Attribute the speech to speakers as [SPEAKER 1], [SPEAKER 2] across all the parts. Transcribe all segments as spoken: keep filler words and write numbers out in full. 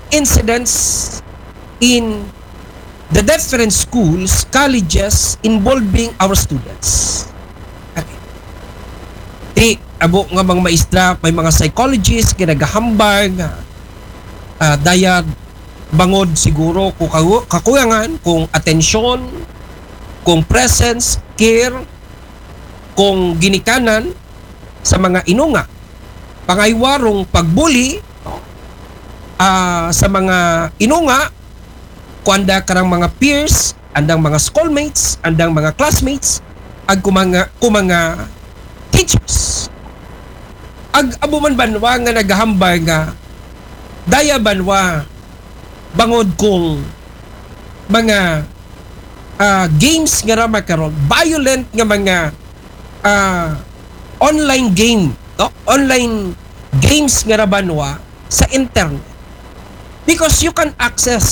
[SPEAKER 1] incidents in the different schools, colleges involving our students. Okay. Di, abo nga mga maestra, may mga psychologists, kinagahambal nga uh, daya bangod siguro kung kakuyangan, kung atensyon, kung presence, care, kung ginikanan sa mga inunga. Pangaywarong pagbuli uh, sa mga inunga, kung anda karang mga peers, andang mga schoolmates, andang mga classmates, ag kumanga, kumanga teachers. Ag abuman banwa nga naghahambal nga daya banwa bangod kong mga uh, games nga ra makaron, violent nga mga uh, online game, no? Online games nga ra banwa sa internet. Because you can access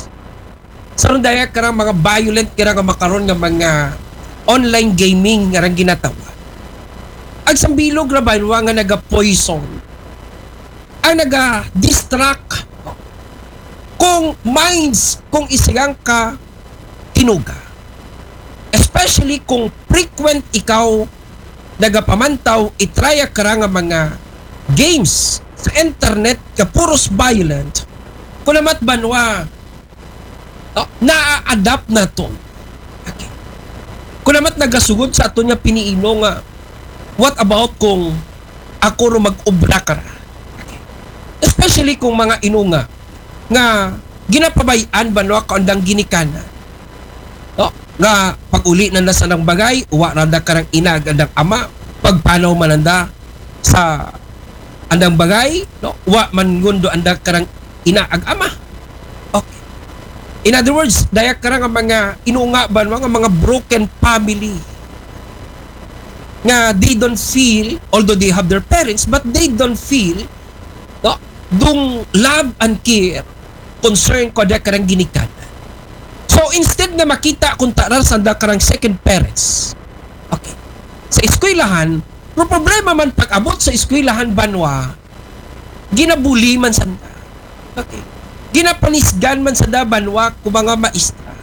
[SPEAKER 1] sa ron daya karang mga violent nga ra makaron nga mga online gaming nga ra ginatawa. Ag sambilog ra banwa nga naga-poison, ang naga-distract kung minds, kung isigang ka tinuga. Especially kung frequent ikaw nagapamantaw, itraya ka nga mga games sa internet ka puros violent, kung namat banwa, oh, na-adapt na to. Okay. Kung namat nagasugod sa ato niya piniino nga, what about kung ako ro mag-ubra ka ra? Okay. Especially kung mga inunga nga ginapabayan ba no kaandang ginikana, no? Nga pag-uli na nasa ng bagay, uwa na karang ina andang ama, pagpanaw mananda sa andang bagay, no? Uwa man ngundo andang karang ina ag ama. Okay. In other words, dayak karang mga inunga ba no, nga mga broken family nga they don't feel, although they have their parents, but they don't feel, no, dung love and care, concern ko da karang ginikanan. So instead na makita kung taral sa da karang second parents, okay, sa eskwelahan, no problema man pag-abot sa eskwelahan banwa, ginabuli man sa da, okay, ginapanisgan man sa da banwa kung mga maestra.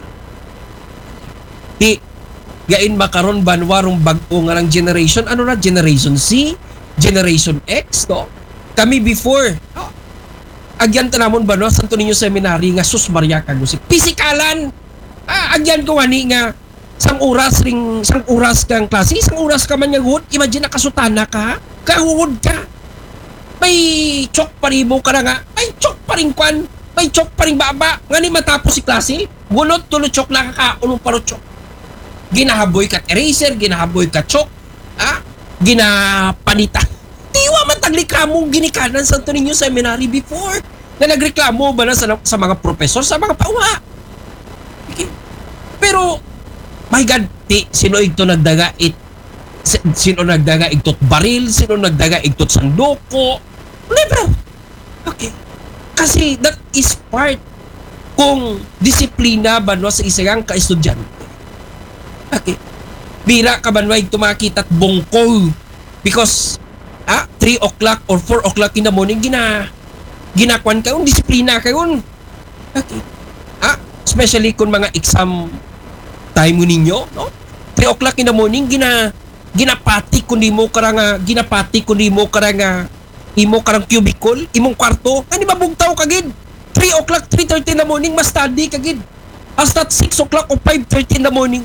[SPEAKER 1] Di gain makaron banwa rong bag-o nga ng generation, ano na, generation C, generation X, no? Kami before, no? Agyan tanamon ba no, Santo Niño Seminary nga sus Maria kagusik. Pisikalan. Ah, agyan ko ani nga sang oras ring sang oras kang klase, sang oras ka man nga gud. Imagine nakasutana ka, kahud ka. May chok paribo ka na nga. May chok pa ring kwan. May chok pa ring baba. Nga ni matapos si klase, gunot tulo chok na ka unong paro chok. Ginahaboy ka eraser, ginahaboy ka chok. Ah, ginapanita. Tiwa man taglikramong ginikanan sa Santo Niño Seminary before na nagreklamo ba na sa, sa mga profesor, sa mga pawa. Okay. Pero, my God, ti, sino ito nagdaga it, sino nagdaga igtot baril, sino nagdaga igtot sandoko, never. Okay. Kasi that is part kung disiplina ba no, sa isang ka-estudyante. Okay. Bira ka ba no, tumakita at bongkol because ah, three o'clock or four o'clock in the morning, gina, ginakwan kayo, disiplina kayo. Okay. Ah, especially kung mga exam time mo ninyo, no? three o'clock in the morning, gina, ginapati kung di mo karang, ginapati kung di mo karang, imo karang cubicle, imong kwarto, ano mabugtaw kagid? three o'clock, three thirty in the morning, mas study kagid. Hasta six o'clock o five thirty in the morning.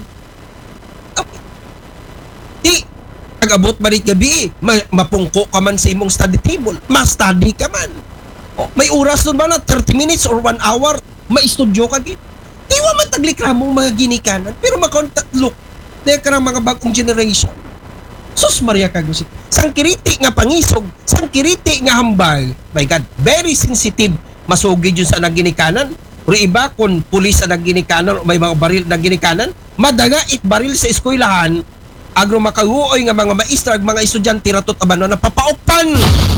[SPEAKER 1] Okay. Di, pag-abot ba rin gabi, ma- mapungko ka man sa imong study table, ma-study ka man. O, may oras doon ba na thirty minutes or one hour, ma-studio ka gid. Di wa man taglikramong mga ginikanan, pero makontak look, dahil ka mga bagong generation. Sus Maria kagusik. Sang kiriti nga pangisog, sang kiriti nga hambal. My God, very sensitive. Masugid yun sa nagginikanan. Pero iba, kung pulis sa nagginikanan o may mga baril na ginikanan, madaga it baril sa eskwelahan, agro makahuoy nga mga maestra ag mga estudyante ratot abano na papaukpan.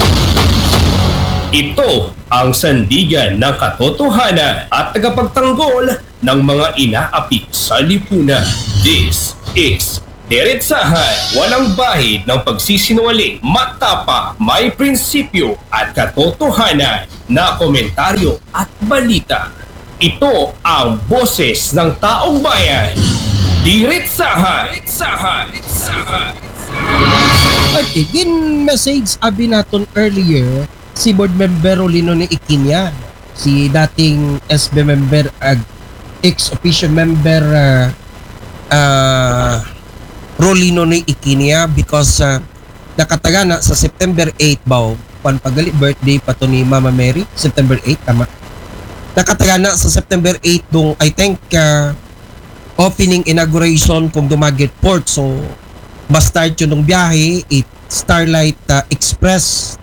[SPEAKER 2] Ito ang sandigan ng katotohanan at tagapagtanggol ng mga inaapik sa lipunan. This is Diretsahan, walang bahid ng pagsisinungaling, matapa, may prinsipyo at katotohanan. na komentaryo at balita. Ito ang boses ng taong bayan. Diretsahan! Diretsahan! Diretsahan!
[SPEAKER 1] Okay, gin message abi naton earlier si board member Rolino ni Ikinya, si dating S B member ag ex-official member uh, uh, Rolino ni Ikinya because uh, nakatagana sa September eighth baw pan pagali birthday pa to ni Mama Mary, September eighth tama. Nakatagana sa September eighth dong I think uh, opening inauguration kung Dumaguete Port, so bastard yun ng biyahe it Starlight uh, Express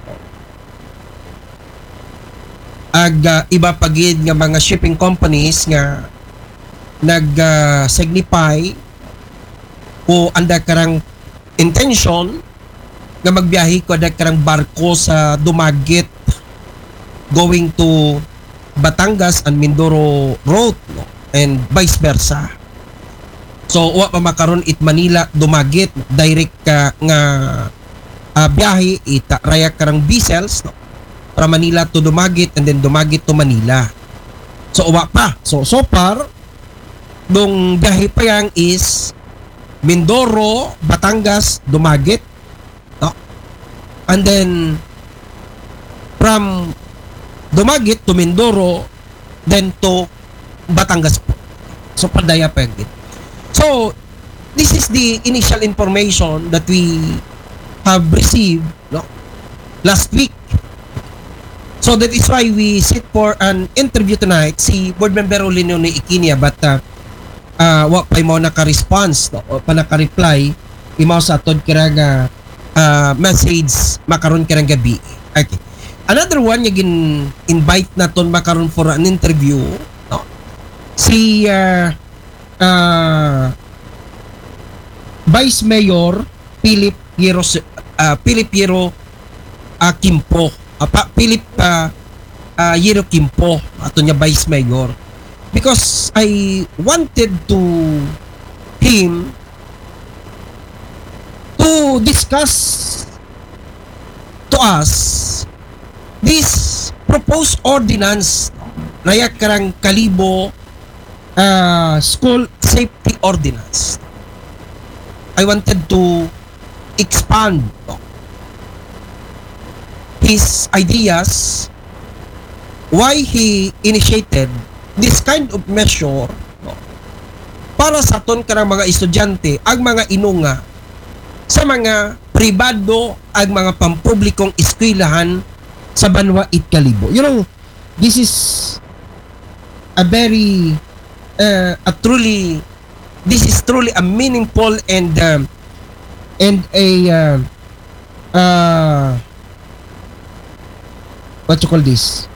[SPEAKER 1] ag uh, iba pagid nga mga shipping companies nga nag uh, signify o anda karang intention nga magbiyahe ko ada karang barko sa Dumaguete going to Batangas and Mindoro Road, no? And vice versa. So wa pa makaron it Manila Dumaguete direct ka nga uh, biyahe ita raya karang Bisels, no? From Manila to Dumaguete and then Dumaguete to Manila. So wa pa. So so far dong biyahe pa yang is Mindoro, Batangas, Dumaguete, no? And then from Dumaguete to Mindoro then to Batangas po. So padaya pa yun. So this is the initial information that we have received, no, last week. So that is why we sit for an interview tonight si board member Rolino ni Ikinya, but uh, uh, wa pa mo naka-response, no, o pa naka-reply imaw sa atod kira nga uh, message makaron kirang gabi. Okay. Another one nga gin invite naton makaron for an interview, no, si uh, uh, Vice Mayor Philip Piero uh, Philip Piero uh, Kimpo, uh, pa, Philip uh, uh, Piero Kimpo ato niya Vice Mayor, because I wanted to him to discuss to us this proposed ordinance raya karang Kalibo uh, School Safety Ordinance. I wanted to expand, no, his ideas why he initiated this kind of measure, no, para sa ton karang mga estudyante ang mga inunga sa mga pribado ag mga pampublikong eskwelahan sa Banwa it Kalibo. You know, this is a very uh, a truly this is truly a meaningful and um, and a uh, uh, what you call this,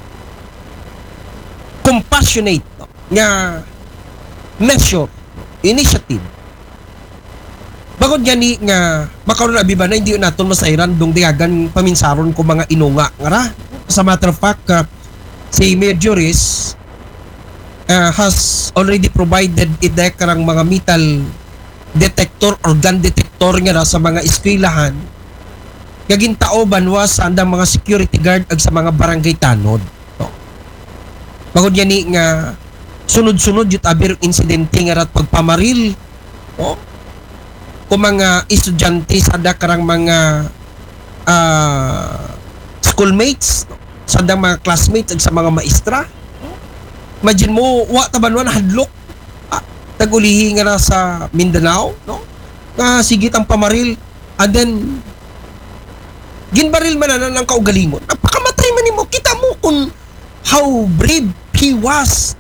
[SPEAKER 1] compassionate, no, nga measure, initiative. Bagod gani nga makaroon na biba na hindi naton masairan dong diagan paminsaron ko mga inunga nga ra. As a matter of fact, uh, si Mayor Juris uh, has already provided it dahil karang mga metal detector or gun detector nga ra sa mga eskwelahan kaging tao banwa sa andang mga security guard ag sa mga barangay tanod, no? Bagod gani nga sunod-sunod yut abir insidente nga rat pagpamaril, no, kung mga estudyante sa dakarang mga uh, schoolmates, no, sa dang mga classmates at sa mga maestra. Imagine mo, wa tabanwan hadlok, ah, tagulihi nga na sa Mindanao, no, nga sigit ang pamaril, and then ginbaril man na ng kaugalingon. Napakamatay man nimo, kita mo kung how brave he was.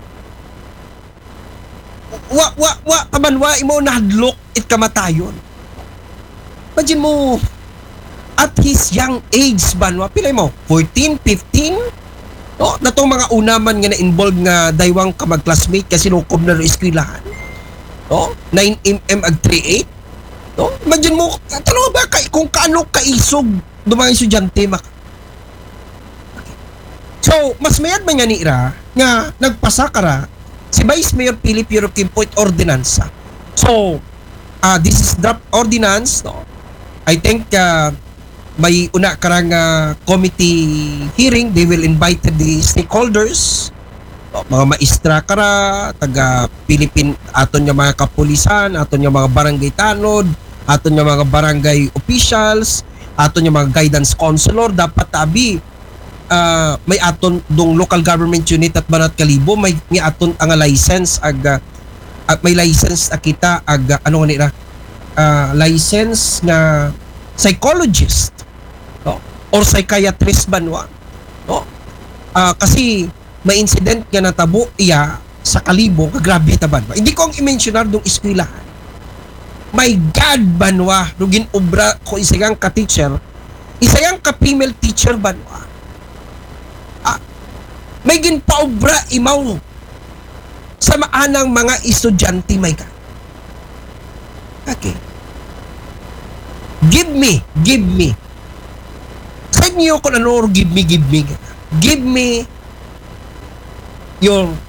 [SPEAKER 1] Wa wa wa tabanwa imo nahadlok it kamatayon. Imagine mo at his young age banwa pilay mo fourteen, fifteen, no, natong mga unaman nga na-involve nga daywang kamag-classmate kasi lukob na ro eskwelahan, no, nine millimeter ag three eight, no. Imagine mo talo ba kay kung kaano kaisog do mga estudyante mak. Okay. So mas mayad man nga ni ira nga nagpasa kara si Vice Mayor Philip Piero Kimpo it ordinansa. So uh, this is draft ordinance, no. I think uh, may una karang uh, committee hearing. They will invite the stakeholders, o, mga maestra kara, taga Philippine, aton nga mga kapulisan, aton nga mga barangay tanod, aton nga mga barangay officials, aton nga mga guidance counselor. Dapat tabi uh, may aton dong local government unit at Banat Kalibo, may, may aton ang license ag uh, at may license na kita ag uh, ano nga nila uh, license nga psychologist, no? Or psychiatrist banwa, no? Uh, kasi may incident nga natabo iya sa Kalibo, kagrabe ta banwa. Hindi ko ang i-mentionar dong eskwelahan. My God banwa, rugin obra ko isayang ka-teacher, isayang ka-female teacher banwa. Ah, may ginpaobra imaw sa maanang mga estudyante, my God. Okay. Give me, give me. Sa inyo kung ano, give me, give me. Give me your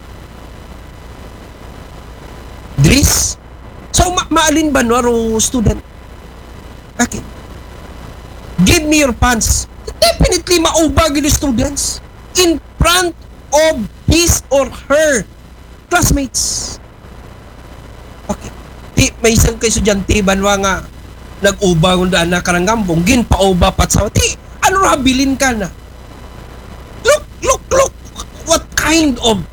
[SPEAKER 1] dress. So, ma maalin ba no, student? Okay. Give me your pants. Definitely maubag yung students in front of his or her classmates. Okay. Di, may isang kay estudyante banwa nga nag-uba kung daan na karanggambong, ginpa-uba pat sa ti, ano rabilin ka na? Look, look, look, what kind of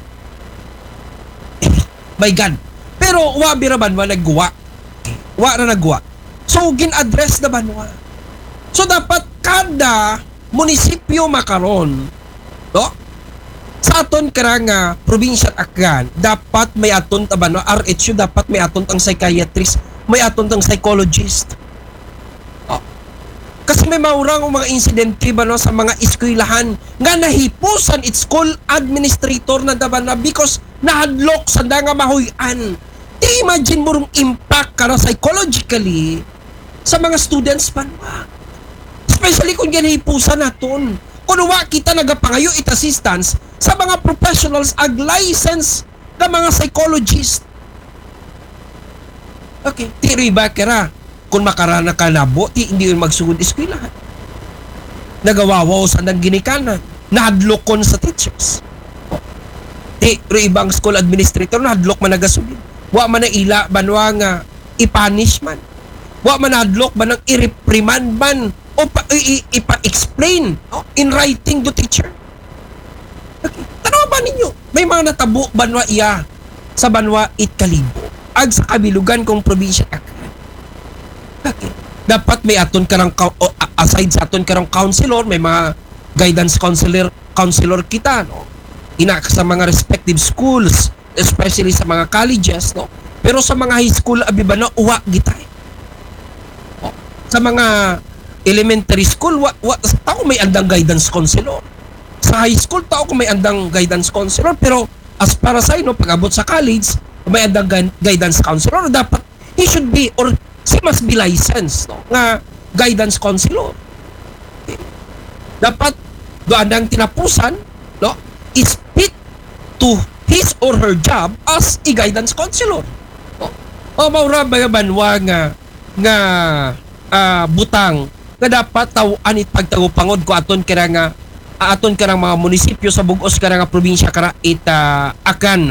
[SPEAKER 1] my God. Pero wa bira banwa nagguwa. Wa na nagguwa. So gin-address na banwa. So dapat kada munisipyo makaron, no? Sa aton karanga probinsya Aklan, dapat may aton taban no, R H U dapat may aton ang psychiatrist, may aton ang psychologist. Oh. Kasi may maurang mga insidente ba no, sa mga eskwelahan nga nahipusan it school administrator na daban na because nahadlok sa nga mahuyan. Di imagine mo rong impact ka na psychologically sa mga students pa. Especially kung yan hipusan naton. Kung wa kita nagapangayo it assistance sa mga professionals ag license na mga psychologist. Okay, ti riba kera kung makarana ka nabo, ti hindi yun magsugod eskwelahan. Nagawawaw sa nang ginikanan, nahadlokon sa teachers. Ti ibang school administrator nahadlok man nagasugid. Wa man na ila banwa nga ipanish man. Wa man nahadlok man nang i-reprimand man o pa, i, ipa-explain oh, in writing to teacher. Okay. Tanaw ba ninyo? May mga natabo banwa iya sa banwa it Kalibo ag sa kabilugan kong probinsya Aklan. Okay. Dapat may aton karang oh, aside sa aton karang counselor, may mga guidance counselor counselor kita, no? Ina sa mga respective schools, especially sa mga colleges, no? Pero sa mga high school abi ba na uwa gitay. Oh, sa mga elementary school, wa, wa, tao may andang guidance counselor. Sa high school, tao ko may andang guidance counselor. Pero as para sa no, pag-abot sa college, may andang guidance counselor. Dapat, he should be, or he must be licensed, no, nga guidance counselor. Okay. Dapat, doon ang tinapusan, no, is fit to his or her job as a guidance counselor. O, o maura ba banwa nga, nga uh, butang nga dapat taw anit pagtagupangod ko aton kara nga aton kara mga munisipyo sa bugos kara nga probinsya kara ita akan.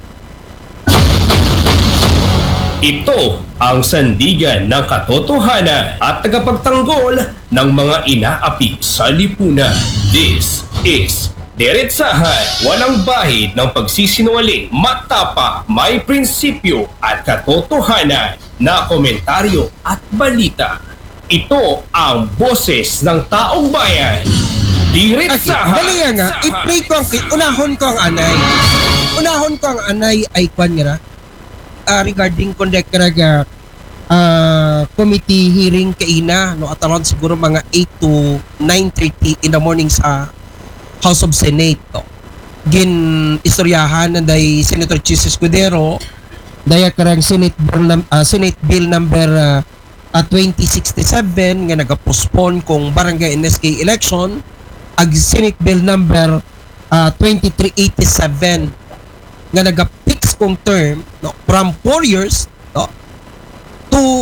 [SPEAKER 2] Ito ang sandigan ng katotohanan at tagapagtanggol ng mga inaapi sa lipunan. This is Diretsahan, walang bahid ng pagsisinungaling, matapa, may prinsipyo at katotohanan na komentaryo at balita. Ito ang boses ng taong bayan. Diretsahan.
[SPEAKER 1] Okay, dali nga, i-play ko ang, unahon ko ang anay. Unahon ko ang anay ay kwan nga uh, regarding conduct nga uh, committee hearing kaina, no, at around siguro mga eight to nine thirty in the morning sa House of Senate. No. Gin istoryahan na day Senator Chis Escudero, daya karang Senate Bill, uh, Senate Bill number uh, Uh, twenty sixty-seven nga nagapostpone kung barangay N S K election ag Senate Bill number uh, twenty-three eighty-seven nga nagapix kong term, no, from four years, no, to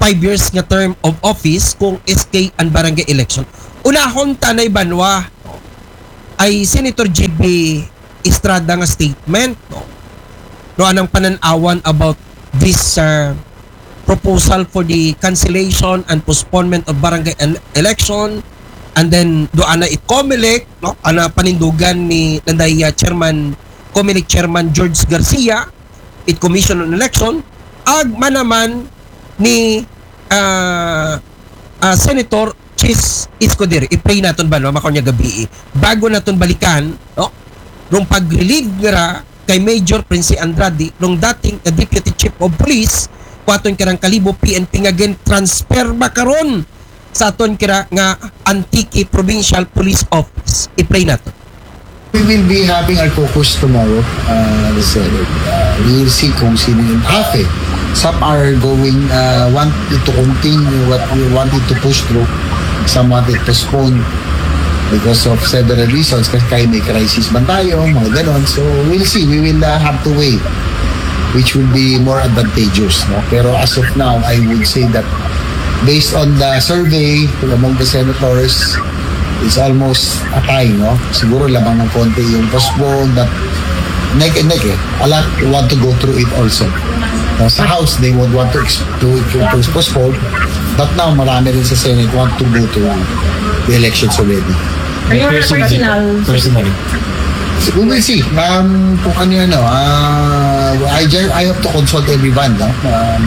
[SPEAKER 1] five years nga term of office kung S K and barangay election. Unahon tanay banwa ay Senator J B Estrada nga statement no, no anang pananawan about this uh, proposal for the cancellation and postponement of barangay el- election, and then do ana it COMELEC no ana panindugan ni nanday uh, chairman COMELEC chairman George Garcia, it commission on election ag manaman ni uh, uh, Senator Chis Escudero. I-pray naton ba no makaw niya gabi bago naton balikan no nung pag-relieve nira kay Major Prince Andrade nung dating uh, Deputy Chief of Police kwaton kirang Kalibo P N P nga gen transfer ba karon sa aton kira nga Antique Provincial Police Office. I-pray naton.
[SPEAKER 3] We will be having our caucus tomorrow, uh, the Senate. Uh, we will see kung sino yung half eh. Some are going, uh, wanted to continue what we wanted to push through. Some wanted to postpone because of several reasons. Kasi kaya may crisis man tayo, mga ganon. So we'll see. We will uh, have to wait which will be more advantageous. No? Pero as of now, I would say that based on the survey among the senators, it's almost a tie, no? Siguro lamang ng konti yung postpone, that neck and neck eh. A lot want to go through it also. Uh, sa House, they would want to, ex- to, to, to postpone, but now marami rin sa Senate want to go to the elections already.
[SPEAKER 4] Your personal...
[SPEAKER 3] Personally. So, we will see. Um, kung ano yun, no? Uh, I, just, I have to consult everyone, no? Um,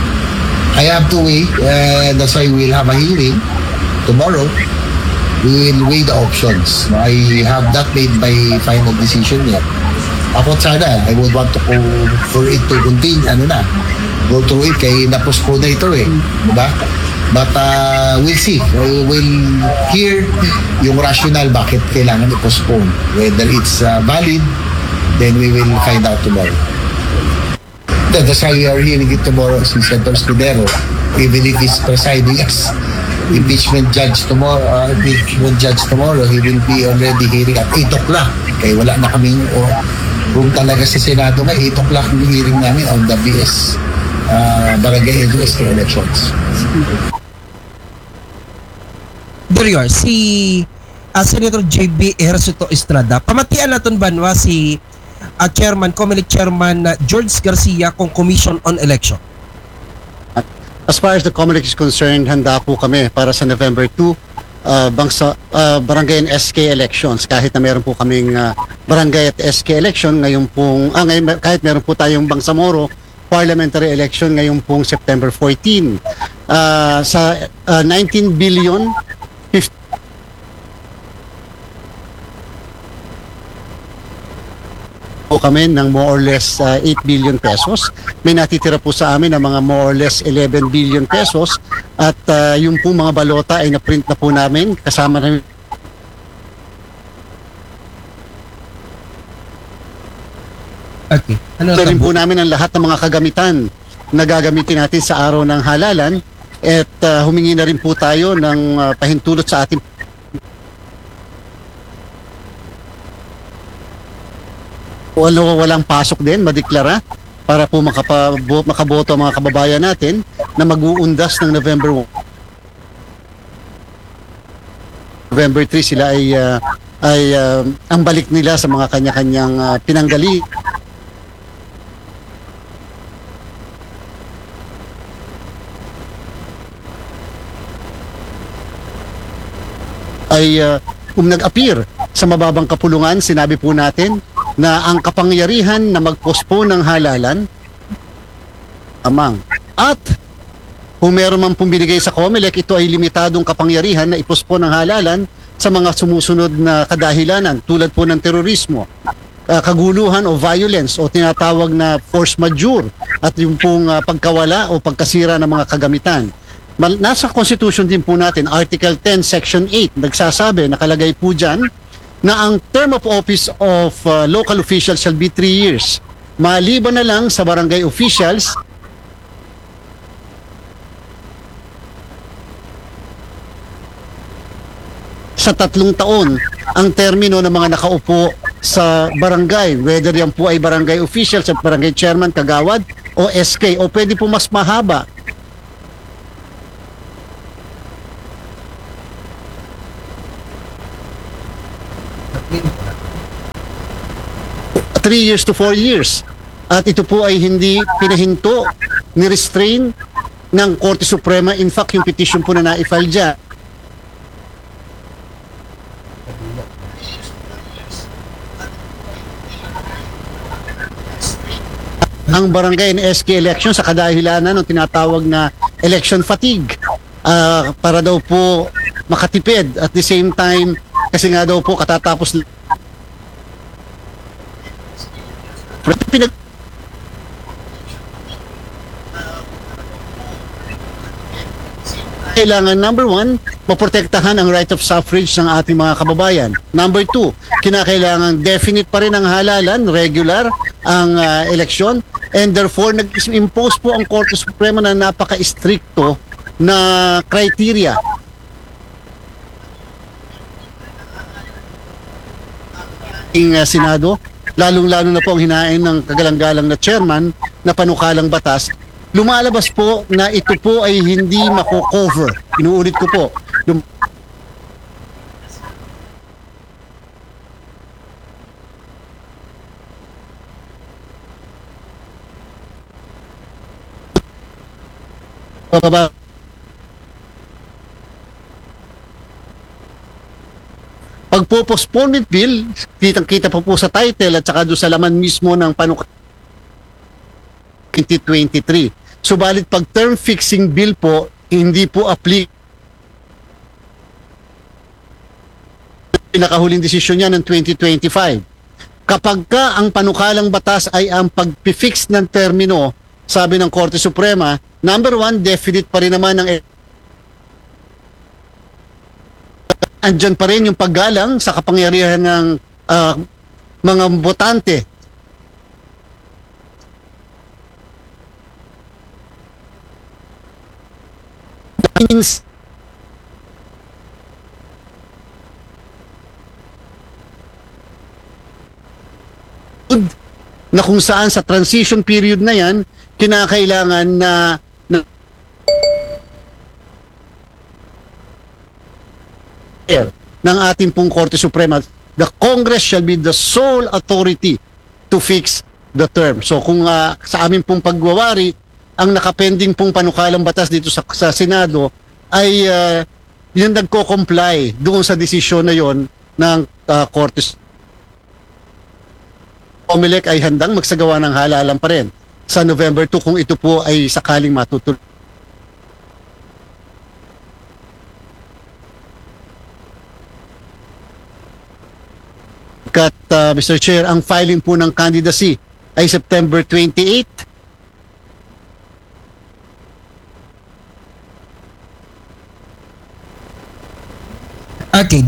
[SPEAKER 3] I have to wait. Uh, that's why we'll have a hearing tomorrow. We will weigh the options. No, I have not made my final decision yet. Ako sana, I would want to go for it to continue, ano na, go through it, kaya na-postpone na ito eh. Diba? But uh, we'll see. We will hear yung rationale bakit kailangan i-postpone. Whether it's uh, valid, then we will find out tomorrow. That's why we are hearing it tomorrow si Senator Escudero, even if he's presiding as impeachment judge tomorrow, uh, impeachment judge tomorrow, he will be already hearing at eight o'clock. Kaya wala na kaming, o kung talaga sa Senado nga, eight o'clock yung hearing namin on the B S uh, barangay S K elections.
[SPEAKER 1] There you are, si uh, Senator J B Ejercito Estrada. Pamatian naton banwa si uh, Chairman, COMELEC Chairman uh, George Garcia kung Commission on Election.
[SPEAKER 5] As far as the COMELEC is concerned, handa po kami para sa November second, uh, bangsa, uh, barangay and S K elections. Kahit na meron po kaming uh, barangay at S K election, ngayon pong, ah, ngayon, kahit meron po tayong Bangsamoro parliamentary election ngayon pong September fourteenth. Uh, sa uh, nineteen billion, fifty po kami ng more or less uh, eight billion pesos. May natitira po sa amin ng mga more or less eleven billion pesos at uh, yung po mga balota ay na-print na po namin kasama na
[SPEAKER 1] Okay. Ano
[SPEAKER 5] rin po namin ang lahat ng mga kagamitan na gagamitin natin sa araw ng halalan at uh, humingi na rin po tayo ng uh, pahintulot sa ating ano, walang pasok din, madeklara para po makapabo, makaboto ang mga kababayan natin na mag-uundas ng November November three sila ay uh, ay uh, ang balik nila sa mga kanya-kanyang uh, pinanggali. Ay uh, kung nag-appear sa mababang kapulungan, sinabi po natin na ang kapangyarihan na mag-postpone ng halalan amang. At kung meron man pong binigay sa COMELEC, ito ay limitadong kapangyarihan na i-postpone ng halalan sa mga sumusunod na kadahilanan tulad po ng terorismo, uh, kaguluhan o violence o tinatawag na force majeure at yung pong uh, pagkawala o pagkasira ng mga kagamitan. Mal- nasa Constitution din po natin, Article ten, Section eight, nagsasabi, nakalagay po dyan, na ang term of office of uh, local officials shall be three years. Maliban na lang sa barangay officials, sa tatlong taon ang termino ng mga nakaupo sa barangay, whether yan po ay barangay officials at barangay chairman, kagawad o S K, o pwede po mas mahaba. three years to four years. At ito po ay hindi pinahinto, ni-restrain ng Korte Suprema. In fact, yung petition po na na-file dyan, ang barangay and S K election sa kadahilanan ng tinatawag na election fatigue, Ah, para daw po makatipid at the same time kasi nga daw po katatapos pinag kailangan, number one, maprotektahan ang right of suffrage ng ating mga kababayan. Number two, kinakailangan definite pa rin ang halalan, regular ang uh, eleksyon, and therefore nag-impose po ang Korte Suprema na napaka-stricto na criteria. Ang uh, Senado, lalong-lalo na po ang hinain ng kagalang-galang na chairman na panukalang batas, lumalabas po na ito po ay hindi mako-cover. Inuulit ko po. Lum- Bababa. Pag po postponement bill, kitang-kita po po sa title at saka doon sa laman mismo ng panukalang twenty twenty-three. Subalit pag term fixing bill po, hindi po apply. Pinakahuling desisyon niya ng twenty twenty-five. Kapag ka ang panukalang batas ay ang pag-fix ng termino, sabi ng Korte Suprema, number one, definite pa rin naman ang andyan pa rin yung paggalang sa kapangyarihan ng uh, mga botante. Means na kung saan sa transition period na yan, kinakailangan na, na ng ating pong Korte Suprema, the Congress shall be the sole authority to fix the term. So kung uh, sa amin pong pagwawari, ang nakapending pong panukalang batas dito sa, sa Senado ay uh, yung nagko-comply doon sa desisyon na yon ng uh, Korte. Comelec ay handang magsagawa ng halalan pa rin sa November two kung ito po ay sakaling matutuloy. Kat, uh, Mister Chair, ang filing po ng candidacy ay September twenty-eighth.
[SPEAKER 1] Okay.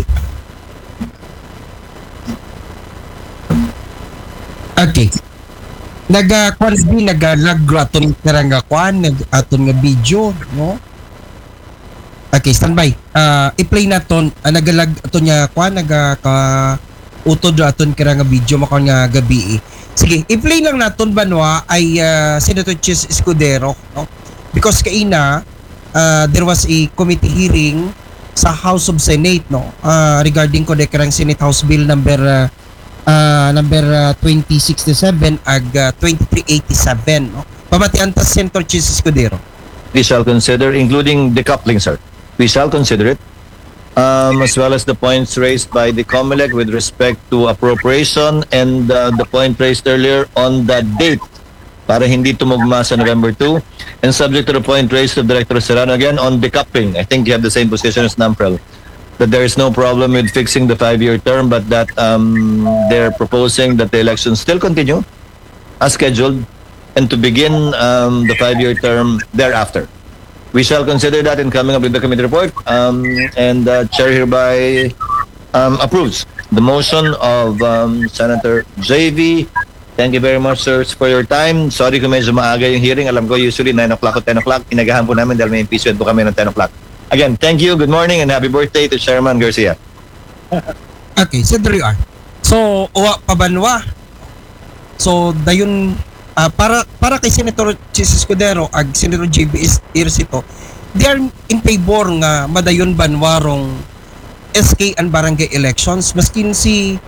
[SPEAKER 1] Okay. Naga kwan di nagalag aton nga kwan nag aton nga video, no? Okay, standby. Uh, i-play naton uh, nagalag aton nga kwan naga ka utod aton kira nga video makon nga gabi. Sige, i-play lang naton banwa ay uh, Senator Chis Escudero, no? Because kaina uh, there was a committee hearing sa House of Senate, no, uh, regarding ko dekarang Senate House Bill number uh, uh, number uh, twenty sixty-seven ag uh, twenty-three eighty-seven, no. Pamatian ta Senator Chis Escudero.
[SPEAKER 6] We shall consider, including decoupling, sir. We shall consider it, um, as well as the points raised by the Comelec with respect to appropriation and uh, the point raised earlier on the date para hindi tumugma sa November two, and subject to the point raised of Director Serrano again on decoupling. I think you have the same position as NAMPREL, that there is no problem with fixing the five-year term, but that um, they're proposing that the elections still continue as scheduled and to begin um, the five-year term thereafter. We shall consider that in coming up with the committee report, um, and uh, Chair hereby um, approves the motion of um, Senator J V. Thank you very much, sirs, for your time. Sorry kung medyo maaga yung hearing. Alam ko usually nine o'clock o ten o'clock. Inagahan po namin dahil may impeachment po kami ng ten o'clock. Again, thank you, good morning, and happy birthday to Chairman Garcia.
[SPEAKER 1] Okay, so there you are. So, uwa pabanwa. So, dayon uh, para para kay Senator Chis Escudero ag Senator J B Ejercito, they are in favor nga madayon banwarong S K and barangay elections, maskin si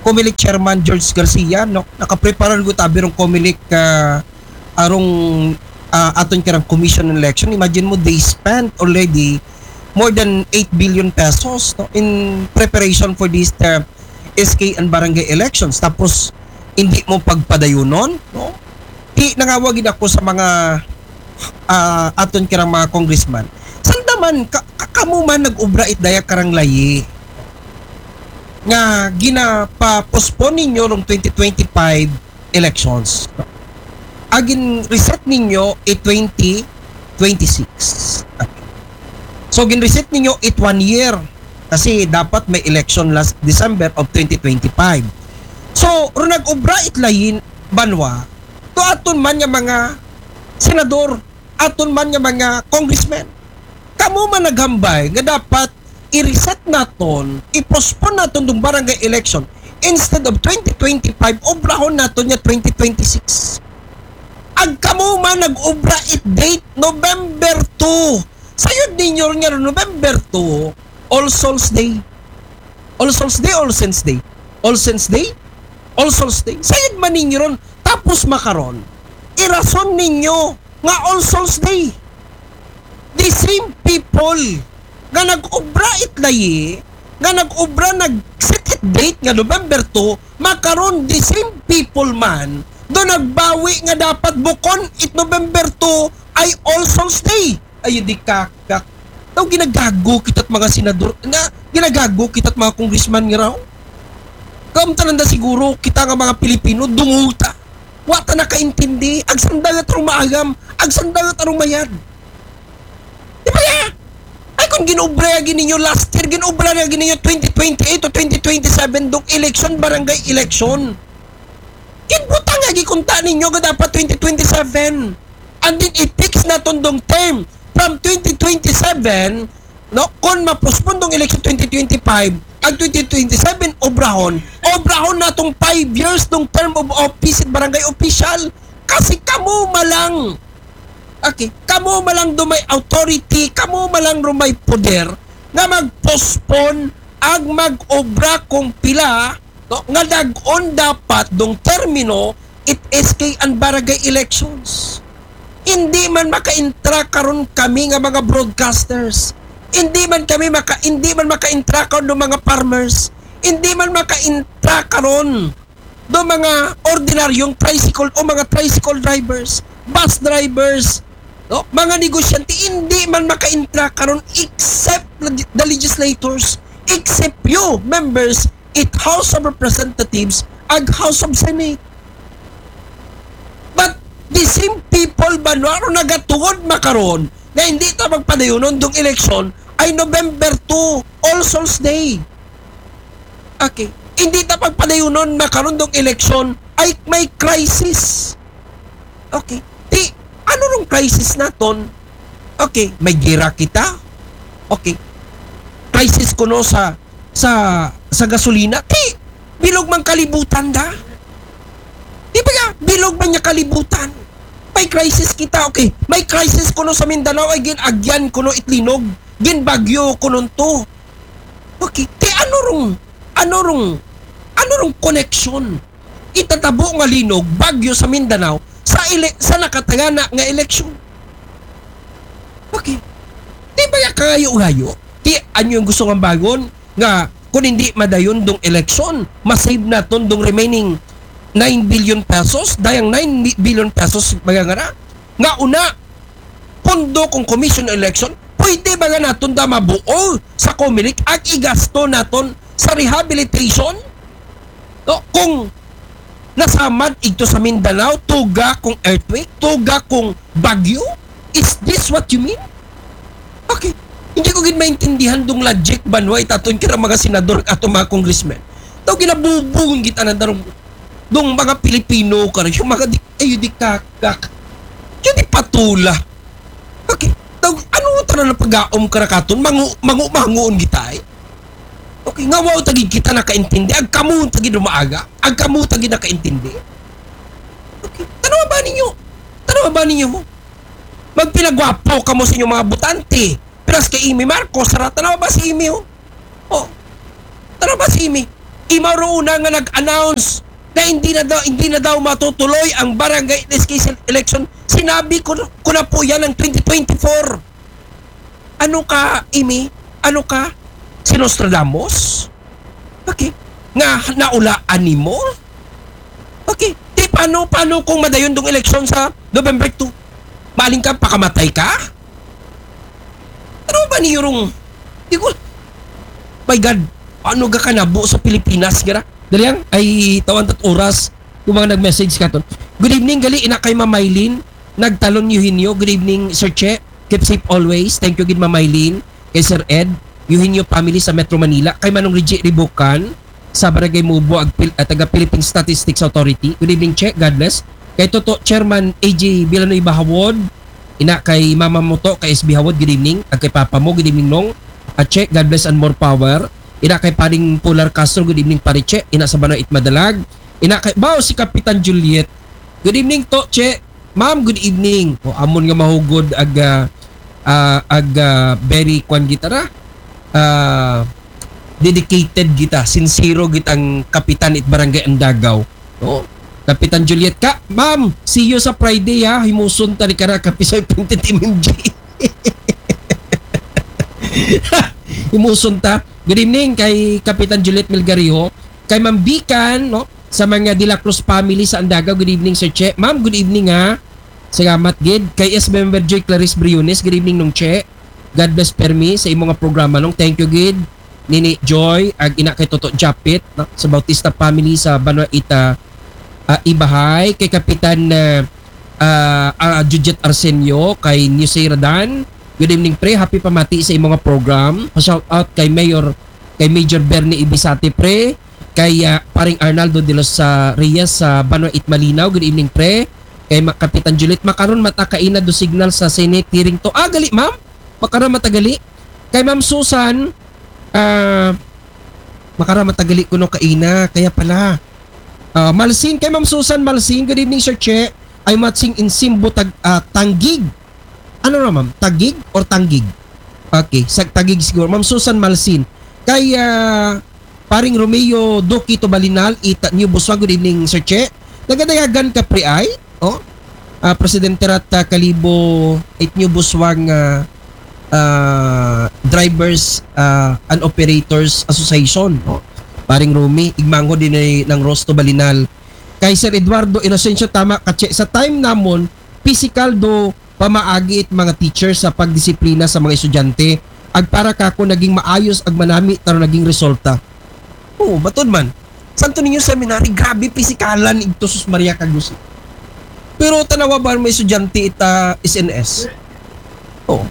[SPEAKER 1] Comelec Chairman George Garcia, no, nakapreparar ko tabi rong Comelec uh, arong uh, aton karang commission on election. Imagine mo, they spent already more than eight billion pesos, no, in preparation for this uh, S K and barangay elections. Tapos hindi mo pagpadayunon, no? Di nangawagin ako sa mga uh, aton karang mga congressman. Sandaman ka, ka, kamo man nag-ubra it daya karang layi nga ginapa-postpone ninyo ng twenty twenty-five elections. Agin reset ninyo i twenty twenty-six. Okay. So gin-reset ninyo it one year kasi dapat may election last December of twenty twenty-five. So ro nag-ubra it layin banwa to aton man nga mga senador, aton man nga mga congressmen. Kamo man naghambay nga dapat i-reset naton, i-postpone naton dung barangay election instead of twenty twenty-five, obrahon naton niya twenty twenty-six. Ag kamo man nag-obra it date November two. Sayod ninyo nga November two, All Souls Day. All Souls Day, All Saints Day. All Saints Day, All Souls Day. Sayod man ninyo ron, tapos makaron. Irason ninyo nga All Souls Day. The same people nga nag-obra it layi, nga nag-obra nag-set it date nga November two, makaron the same people man do nagbawi nga dapat bukon it November two ay All Souls Day. Ay di kakak. Daw ginagago kita't mga senador, nga ginagago kita't mga congressman nga raw. Kamta nanda siguro kita nga mga Pilipino dunguta. Wata na kaintindi, ag sandagat arong maagam, ag sandagat arong mayad. Di ba ya? Ay kung ginobra ninyo last year, ginobra ninyo twenty twenty-eight to twenty twenty-seven dong election, barangay election. Kinbuta nga gikunta ninyo nga dapat twenty twenty-seven. And then i-fix na tondong term from twenty twenty-seven, no, kung ma-postpone dong election twenty twenty-five, ang twenty twenty-seven obrahon, obrahon na tong five years dong term of office at barangay official. Kasi kamo malang Okay, kamo malang do may authority, kamo malang do may poder nga mag-postpone ag mag-obra kung pila, no, nga dag-on dapat dong termino it S K and barangay elections. Hindi man maka-intra karon kami nga mga broadcasters. Hindi man kami maka hindi man maka-intra karon do mga farmers. Hindi man maka-intra karon do mga ordinaryong tricycle o mga tricycle drivers, bus drivers, no, mga negosyante, hindi man maka-intra karon except the legislators, except you members it House of Representatives ag House of Senate. But the same people ba no aron nagatungod makaron na hindi ta magpadayonon dong election ay November two, All Souls Day. Okay, hindi ta pagpadayonon makaron dong election ay may crisis. Okay, di ano rong crisis naton? Okay, may gira kita. Okay. Crisis kuno sa sa sa gasolina. Ti, bilog man kalibutan da. Di ba nga, bilog man niya kalibutan. May crisis kita, okay. May crisis kuno sa Mindanao ay ginagyan kuno itlinog. Gin bagyo kuno to. Okay, ti ano rong ano rong ano rong connection? Itatabo nga linog bagyo sa Mindanao sa ele- sa nakatagana nga eleksyon. Okay. Di ba yung kagayo-gayo? Di anyo yung gusto ng bagon nga kung hindi madayon dong eleksyon, masave naton dong remaining nine billion pesos, dayang nine billion pesos magagana. Nga una, pondo kung commission election, pwede ba nga naton da mabuo sa Comelec at igasto naton sa rehabilitation? No, kung nasamad ito sa Mindanao, tuga kung earthquake, tuga kung bagyo? Is this what you mean? Okay. Hindi ko gin maintindihan dong logic banway taton kira mga senador at mga congressmen. Daw ginabubong kita na darong dong mga Pilipino ka yung mga di, ayo di kakak. Yung di patula. Okay. Daw ano tara na pag-aom karakaton mangu mangu manguon kita eh. Okay, nga wow tagi kita nakaintindi. Ag kamu tagi dumaaga. Ag kamu tagi nakaintindi. Okay. Tanawa ba ninyo? Tanawa ba ninyo mo? Magpinagwapo ka mo sa inyong mga butante. Plus kay Amy Marcos, tanawa ba si Amy? Oh. Oh. Tanawa ba si Amy? Imaro una nga nag-announce na hindi na daw hindi na daw matutuloy ang barangay legislative election. Sinabi ko, ko na po yan ng twenty twenty-four. Ano ka, Amy? Ano ka? Si Nostradamus? Okay. Nga naulaan ni mo? Okay. Di paano, paano kung madayon dong eleksyon sa November two? Maling ka, pakamatay ka? Ano ba niyong... Di ko... My God, ano ga ka nabo sa Pilipinas? Gara? Dali yan, ay tawan tat oras yung mga nag-message ka ton. Good evening, gali, ina kay Mamaylin. Nagtalon Eugenio. Good evening, Sir Che. Keep safe always. Thank you, good Mamaylin. Kay Sir Ed. Eugenio family sa Metro Manila. Kay Manong Reggie Ribukan sa Barangay Mubo at taga Philippine Statistics Authority. Good evening, Che. God bless. Kay Toto Chairman A J Villanueva Bahawod. Ina kay Mama Moto, kay S B Hawod. Good evening. At kay Papa mo. Good evening, Nong. At Che. God bless and more power. Ina kay Paring Polar Castro. Good evening, Pariche. Ina sa Banoy Itmadalag. Ina kay Bao si Kapitan Juliet. Good evening to, Che. Ma'am, good evening. O amon nga mahugod ag uh, uh, ag uh, very kwan gitara. Uh, dedicated kita, sincero gitang Kapitan it Barangay Andagaw. O Kapitan Juliet ka, ma'am, see you sa Friday ha. Himuson tari ka na kapisoy pintit imimji. Himuson ta. Good evening kay Kapitan Juliet Melgario. Kay Ma'am Bican, no? Sa mga De La Cruz family sa Andagaw. Good evening, Sir Che. Ma'am, good evening ha. Salamat, gid. Kay S. Member Joy Clarice Briones. Good evening, nung Che. God bless permi sa imong mga programa nung. Thank you, gid. Nini Joy, ag ina kay Toto Japit, no? Sa Bautista family sa Banwa Ita uh, Ibahay. Kay Kapitan uh, uh, uh, Jujet Arsenio. Kay Nusay Radan. Good evening, pre. Happy pamati sa imong mga program. Shout out kay Mayor, kay Major Bernie Ibisate, pre. Kay uh, paring Arnaldo de los uh, Reyes sa uh, Banwa Itmalinaw. Good evening, pre. Kay Kapitan Juliet, makaron matakaina do signal sa Senate hearing to. Ah, gali, ma'am. Makaron matagali. Kay Ma'am Susan, uh, makaron matagali kuno kaina. Kaya pala. Uh, Malsing, kay Ma'am Susan Malsing. Good evening, Sir Che. I'm watching in Simbo tag, uh, Tanggig. Ano na, ma'am? Tagig or Tanggig? Okay, sa Tagig siguro. Ma'am Susan Malsin. Kay uh, paring Romeo Duki Tobalinal, Ita New Buswang. Good evening, Sir Che. Nagadayagan ka pre ay? Oh? Uh, Presidente Rata Kalibo It New Buswang uh, uh, Drivers uh, and Operators Association. Oh? Paring Rumi, igmango din ay ng Rosto Balinal. Kay Sir Eduardo Inocencio, tama ka, Che. Sa time namon, physical do pamaagi it mga teachers sa pagdisiplina sa mga estudyante ag para kako naging maayos ag manami taro naging resulta. Oo, batod man. Santo ninyo seminary, grabe pisikalan ito sus Maria Cagusi. Pero tanawa ba may estudyante ita S N S? Oo.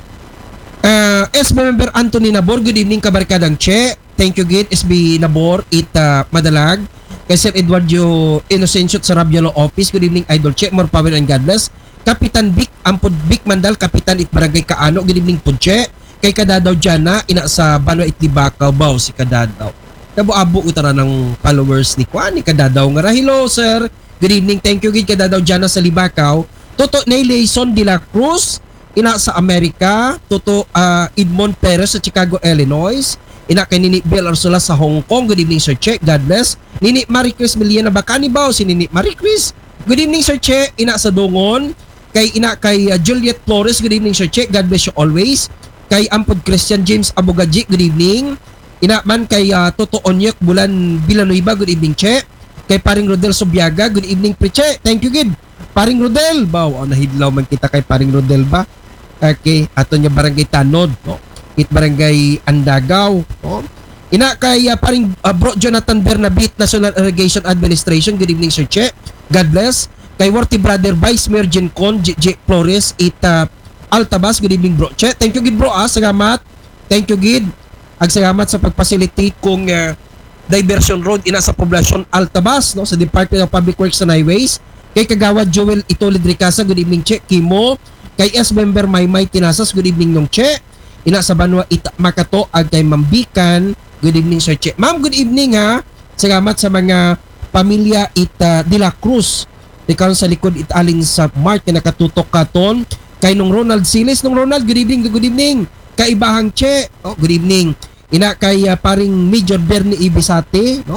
[SPEAKER 1] Uh, S B Member Anthony Nabor, good evening kabarkadang Che. Thank you gid S B Nabor ita Madalag. Kay Sir Eduardo Inocencio sa Rabiolo Office, good evening Idol Che, more power and God bless. Kapitan Vic, Ampod Vic Mandal, Kapitan it Barangay Kaano, good evening Punche. Kay Kadadaw Jana, ina sa Banwa it Libakaw, Baw si Kadadaw. Nabo-abo utara ng followers ni Kwan, ni Kadadaw nga. Hello sir, good evening, thank you gid Kadadaw Jana sa Libakaw. Toto Nayleson de la Cruz, ina sa Amerika. Toto uh, Edmond Perez sa Chicago, Illinois. Ina kay Nini Bill Arsula sa Hong Kong, good evening Sir Che, God bless. Nini Marie Chris Miliana Bacani, Baw si Nini Marie Chris. Good evening Sir Che, ina sa Dungon. Kay ina kay uh, Juliet Flores, good evening Sir Che, God bless you always. Kay Ampod Christian James Abogaji, good evening. Ina man kay uh, Toto Onyek Bulan Villanueva, good evening Che. Kay paring Rodel Sobiaga, good evening Preche. Thank you gid. Paring Rodel, baw, oh, nahidlaw man kita kay paring Rodel ba? Okay, ato nya Barangay Tanod, no. It Barangay Andagaw, no. Ina kay uh, paring uh, Bro Jonathan Bernabit, National Irrigation Administration, good evening Sir Che. God bless. Kay Worthy Brother Vice Mayor Jencon J J Flores ita Altabas, good evening bro Che. Thank you gid bro ah, salamat. Thank you gid. Ag salamat sa pagfacilitate kong uh, diversion road ina sa poblasyon Altabas, no, sa Department of Public Works and Highways. Kay Kagawad Joel Itolid Ricasa, good evening Che. Kimo. Kay S Member Maymay Tinasas, good evening nung Che. Ina sa Banwa Ita Makato ag kay Mambikan, good evening Sir Che. Ma'am, good evening ha. Salamat sa mga pamilya ita De La Cruz. Ikaw sa likod italin sa Mark na nakatutok katon. Kay nung Ronald Siles, nung Ronald, good evening, good evening. Kay Ibahang Che, oh, good evening. Ina kay uh, paring Major Bernie Ibisate, no?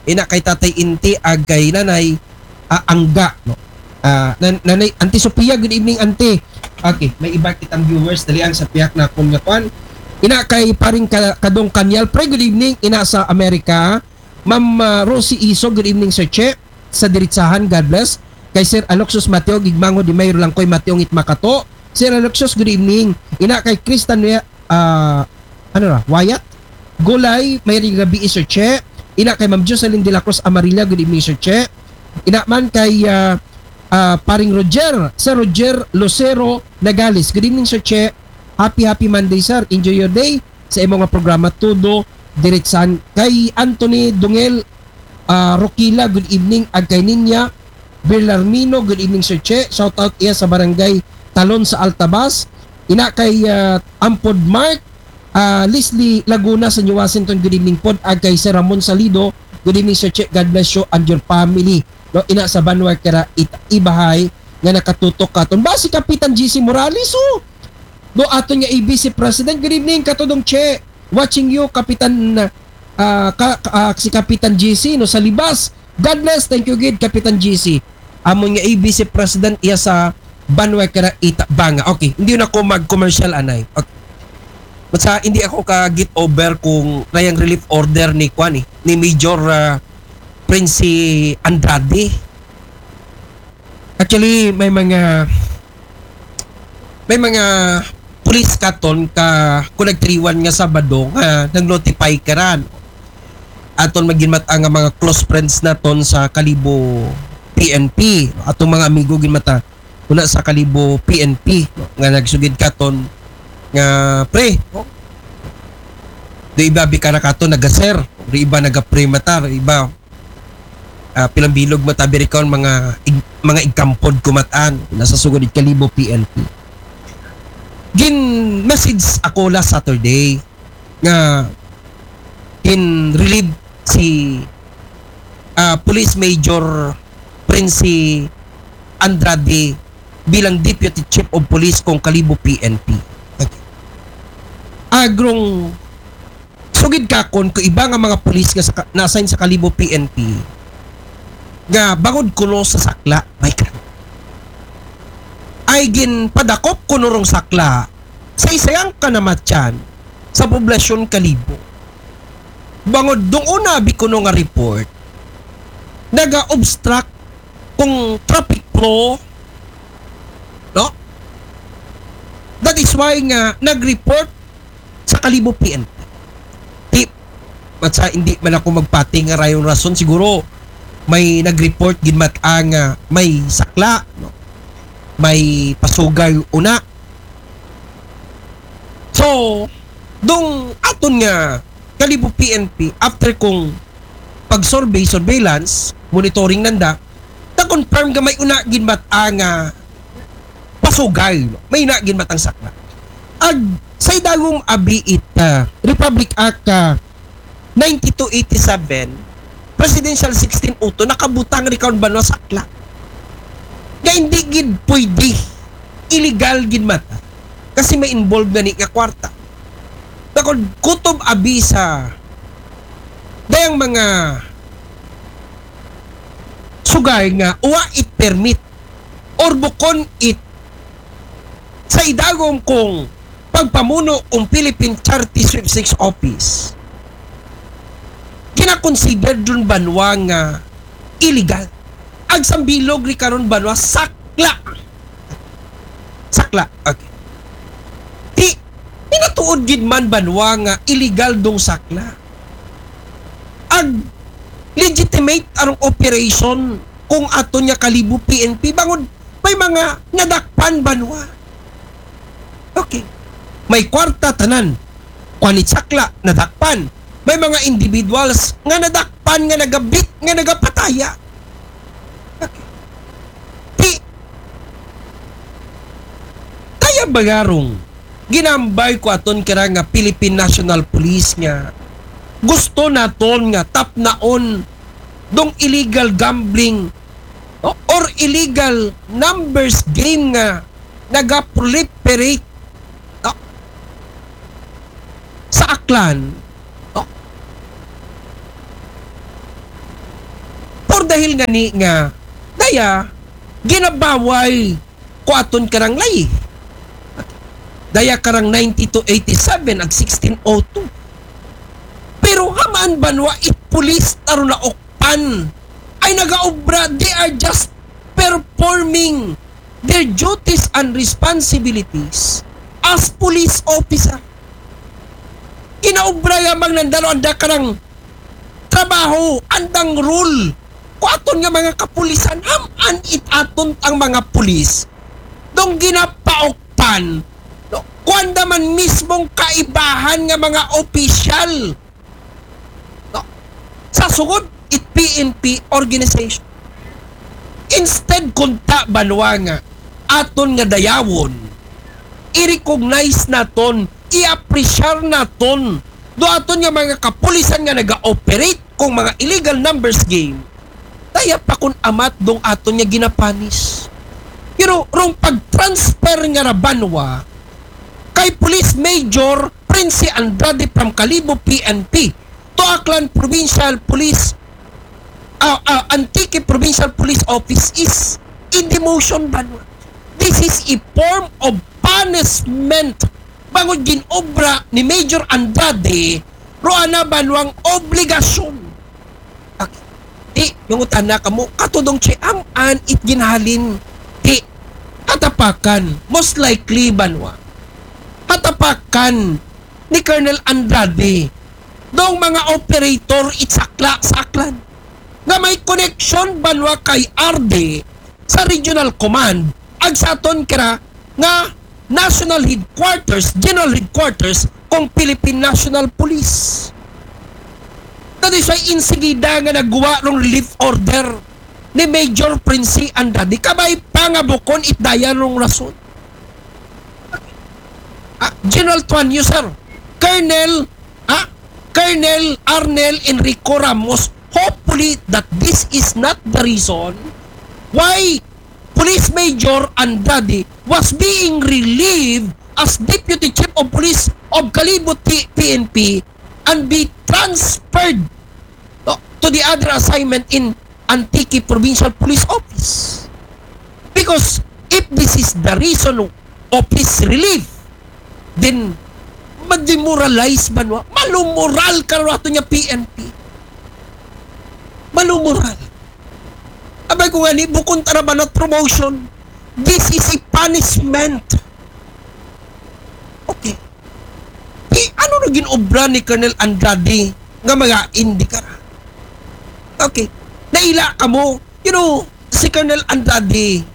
[SPEAKER 1] ina kay Tatay Inti ag kay Nanay ah, Angga no. Ah, nan- Nanay Auntie Sophia, good evening Auntie. Okay, may iba kitang viewers dali ang sa piyak na kun nga kwan. Ina kay paring ka- Kadong Kanyal, pre good evening ina sa Amerika. Ma'am uh, Rosie Iso, good evening Sir Che sa Diritsahan, God bless. Kay Sir Aloxios Mateo Gigmango di Mayro lang koy Mateo ngit Makato. Sir Aloxios, good evening. Ina kay Kristan uh, ano ra, Wyatt Gulay, may gabi Sir Che. Ina kay Ma'am Jocelyn de la Cruz Amarilla, good evening Sir Che. Ina man kay uh, uh, paring Roger, Sir Roger Lucero Nagales, good evening Sir Che. Happy happy Monday sir. Enjoy your day sa imong nga programa Tudo Diretsan. Kay Anthony Dungel uh, Roquila, good evening. Ag kay Ninya Berlarmino, good evening Sir Che. Shout out iya sa barangay Talon sa Altabas. Ina kay uh, Ampod Mark uh, Leslie Laguna sa New Washington, good evening pod. Ag kay Sir Ramon Salido, good evening Sir Che. God bless you and your family. No, ina sa Banwar kara it ibahay nga nakatutok katon ba si Kapitan G C Morales oh. Do aton nga A B C President, good evening katudong Che. Watching you Kapitan uh, ka, uh, si Kapitan G C no sa Libas. God bless, thank you gid Kapitan G C. Amon nga A B C President iya sa Banway kara Itabanga. Okay, hindi na ako mag-commercial anay. Okay. But sa hindi ako ka get over kung rayang relief order ni Kwani ni Major uh, Prince Andrade. Actually may mga may mga police katon ka kung nagtriwan nga Sabado nga nag-notify karan aton maginmat ang mga close friends naton sa Kalibo P N P atong mga amigo ginmata una sa Kalibo P N P no, nga nagsugid katon nga pre no? Do iba bikara katon nagaser do iba nagapre mata iba uh, pilang bilog mata birikon mga ig, mga igkampod kumataan nasa sugod Kalibo P N P. Gin message ako last Saturday nga in relieve si uh, Police Major Prince Andrade bilang Deputy Chief of Police kong Kalibo P N P. Okay. Agrong sugid kakon ko iba nga mga pulis nga sa, na-assign sa Kalibo P N P nga bangod kuno sa sakla may kan ay gin padakop kuno rong sakla sa isayang kanamatyan sa poblasyon Kalibo. Bangod dong una bi kuno nga report naga-obstruct kung traffic flow no? That is why nga nag-report sa Kalibo P N P. Tip matsa hindi man ako magpati nga rayon rason siguro may nag-report ginmat ang uh, may sakla no? May pasugay una. So, dong aton nga Kalibo P N P after kung pag-survey, surveillance, monitoring nanda, na-confirm nga may una ginmat ang uh, pasugay. No? May una ginmat ang sakla. Ag sa idagong abiit uh, Republic Act uh, ninety-two eighty-seven, Presidential sixteen oh two, nakabutang rikaon ba no sakla? Nga hindi gid pwede illegal gid mata kasi may involved na ni nga kwarta takod kutob abi sa dayang mga sugay nga uwa it permit or bukon it sa idagom kong pagpamuno ang Philippine Charity Sweepstakes Office kina-consider dun banwa nga illegal. Agsambilog ri karon banwa sakla. Sakla. Okay. Di pinatuod gid man banwa nga illegal dong sakla. Ag legitimate arong operation kung ato nya Kalibo P N P bangod may mga nadakpan banwa. Okay. May kwarta tanan. Kwanit sakla nadakpan. May mga individuals nga nadakpan nga nagabit nga nagapataya. Bagarong ginambay ko aton kira nga Philippine National Police nga gusto naton nga tap naon dong illegal gambling no? Or illegal numbers game nga naga-proliferate no? Sa Aklan no? dahil nga ni nga daya ginabawal ko aton karang lay. Daya karang ninety-two eighty-seven ag sixteen oh two. Pero hamaan banwa it police taro na okpan ay nagaobra, they are just performing their duties and responsibilities as police officer. Kinaobra yamang nandalo anda karang trabaho, andang rule. Kung aton nga mga kapulisan, hamaan it aton ang mga pulis. Dong ginapaokpan. No, kuanda man mismong kaibahan nga mga opisyal. No, sa sugod, it P N P organization. Instead, kunta banwa nga, aton nga dayawon, i-recognize naton, i-appreciate naton, do aton nga mga kapulisan nga naga-operate kung mga illegal numbers game, kaya pa kung amat dong aton nga ginapanis. You know, rong pag-transfer nga na banwa kay Police Major Prince Andrade from Calibo P N P to Aklan Provincial Police uh, uh, Antique Provincial Police Office is in demotion banwa. This is a form of punishment bangod ginobra ni Major Andrade roana banwang obligasyon. Okay. Di, yung utana ka mo, katudong chiaman it ginhalin. Di, hatapakan, most likely banwa. Hatapakan ni Colonel Andrade dong mga operator itsakla saklan. Nga may connection banwa kay R D sa Regional Command ag saton kira nga National Headquarters, General Headquarters kung Philippine National Police. Kadi siya insigida nga nagguwa ng relief order ni Major Prince Andrade. Kabay pangabukon itdayan ng rason. Ah, General Tuanyo, sir. Colonel, ah, Colonel Arnel Enrico Ramos, hopefully that this is not the reason why Police Major Andrade was being relieved as Deputy Chief of Police of Calibo P N P and be transferred uh, to the other assignment in Antique Provincial Police Office. Because if this is the reason of his relief, then mademoralize ba no? Malumoral ka rato niya P N P. Malumoral. Abay ko nga ni, bukong taraban at promotion, this is a punishment. Okay. E, ano na ginobra ni Colonel Andrade nga mga indikara? Okay. Naila ka mo, you know, si Colonel Andrade,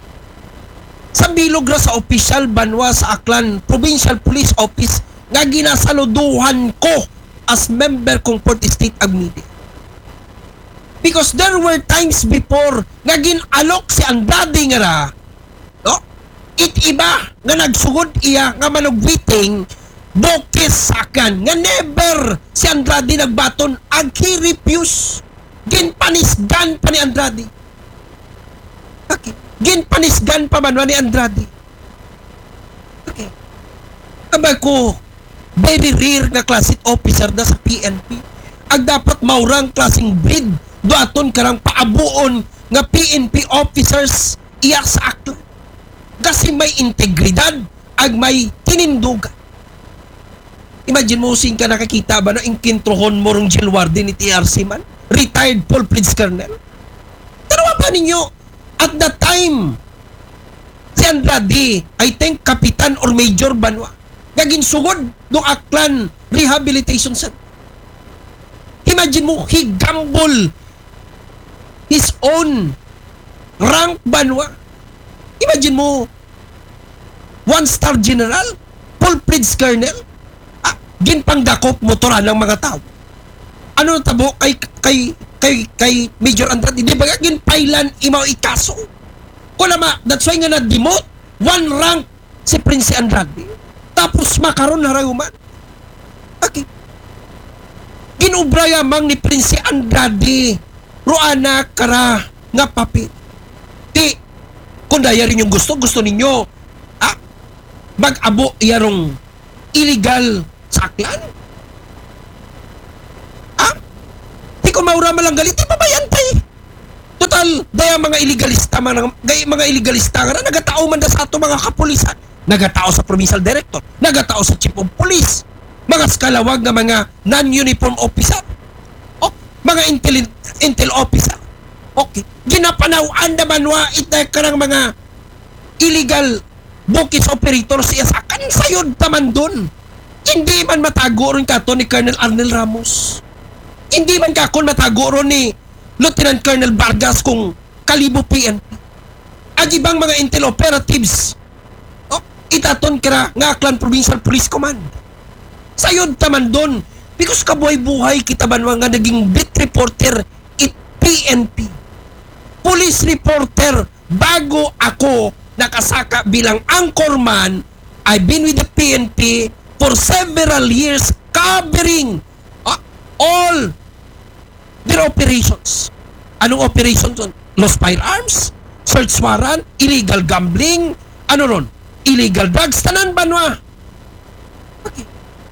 [SPEAKER 1] sa bilog ra sa opisyal banwa sa Aklan Provincial Police Office nga ginasaluduhan ko as member kong Port State Agmidi. Because there were times before nga ginalok si Andrade nga ra, no? It iba nga nagsugod iya nga manugwiting bukis sakan nga never si Andrade nagbaton ag he refuse. Ginpanisgan pa ni Andrade. Okay. Ginpanisgan pa man ni Andrade. Okay. Abay ko, very rare nga classic officer na sa P N P. Ag dapat maurang klaseng breed doaton karang paabuon nga P N P officers iya sa Aklan. Kasi may integridad ag may tinindugan. Imagine mo sing ka nakakita ba na inkintrohon mo rong jail warden ni T R C man? Retired Paul Prince Colonel. Tarawa pa ninyo, at that time, si Andrade, I think Kapitan or Major Banwa, gaging sugod do Aklan Rehabilitation Center. Imagine mo, he gamble his own rank banwa. Imagine mo, one-star general, full Prince Colonel, ah, ginpangdakop motoran ng mga tao. Ano tabo kay kay kay kay Major Andrade? Di ba ginpailan imaw ikaso? Kung ma, that's why nga na-demote one rank si Prince Andrade. Tapos makaroon na rayuman. Okay. Ginubraya mang ni Prince Andrade roana kara nga papit. Di, kung daya rin yung gusto, gusto ninyo, ah, mag-abo yarong illegal sa Aklan? Ah, di ko maura malang galit, di pa ba yan tayo? Total, daya mga illegalista, mga, gay, mga illegalista nga na nagatao man na sa ato mga kapulisan. Nagatao sa provincial director, nagatao sa chief of police, mga skalawag nga mga non-uniform officer, o, mga intel, intel officer. Okay. Ginapanawan naman wa itay ka ng mga illegal bukis operator siya sa kan sayod taman dun. Hindi man matago ron ka to ni Colonel Arnel Ramos. Hindi man kakon matago ron ni Lieutenant Colonel Vargas kung kalibo P N P. At ibang mga intel operatives, oh, itaton kira nga Aklan Provincial Police Command. Sayod taman dun. Because kabuhay-buhay kita man nga naging beat reporter it P N P. Police reporter bago ako nakasaka bilang anchorman. I've been with the P N P for several years covering uh, all their operations. Anong operations doon? Lost firearms, search warrant, illegal gambling, ano ron? Illegal drugs, tanan banwa. Okay.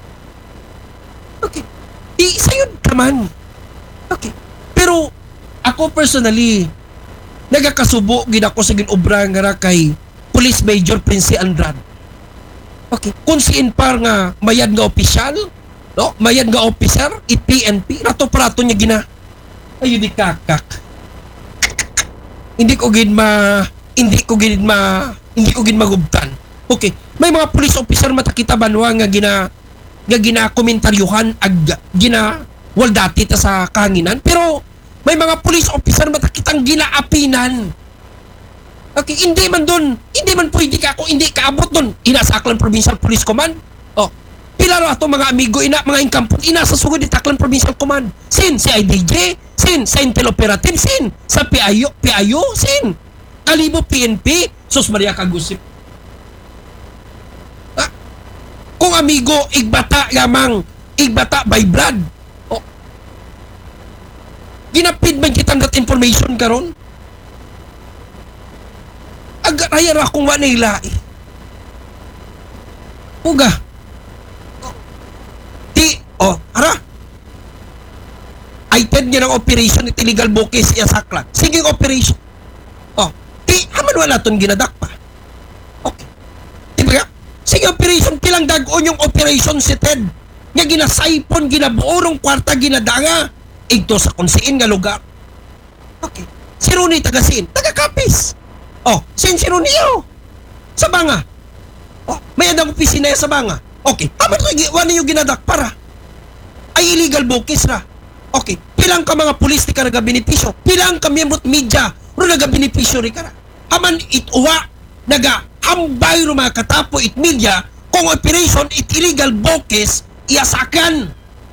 [SPEAKER 1] Okay. Di sayod ka man. Okay. Pero ako personally, nagakasubo gid ako sa ginobra nga kay Police Major Prince Andrade. Okay, kung siin par nga mayad nga opisyal, no, mayad nga officer, it P N P, rato-prato niya gina. Ayun di kakak. Hindi ko gid ma, hindi ko gid ma, hindi ko gid magubtan. Okay, may mga police officer matakita banwa nga gina, nga gina komentaryuhan ag gina waldati ta sa kahanginan, pero may mga police officer matakitang ginaapinan. Okay, hindi man doon, hindi man pwede ka ako, hindi kaabot doon. Ina sa Aklan Provincial Police Command. Oh, pila ro ato mga amigo, ina, mga inkampon, ina sa sugod ni Aklan Provincial Command. Sin, si I D J, sin, sa Intel Operative, sin, sa P I O, P I O, sin. Kalibo P N P, Sus Maria Kagusip. Ah, kung amigo, igbata lamang, igbata by blood. Oh, ginapid man kitang that information karon. Agarayar akong Manila eh. Uga. Di, oh, ara. Ited niya ng operation at illegal bukis iya sakla. Sige operation. Oh, di, aman wala ton ginadak pa. Okay. Di ba? Sige operation, pilang dagon yung operation si Ted. Nga ginasaipon, ginabuorong kwarta, ginadanga. Ito sa kunsiin nga lugar. Okay. Si Rooney tagasin, taga-Kapis. Oh, sinsiro niyo. Sa banga. Oh, may adang opisina sa banga. Okay. Amat ko wala yung ginadak para. Ay illegal bukis ra. Okay. Pilang ka mga pulis ti ka naga-benepisyo. Pilang ka miyembro media ro naga-benepisyo ri ka. Haman ituwa naga hambay ro mga katapo it media kung operation it illegal bukis iasakan.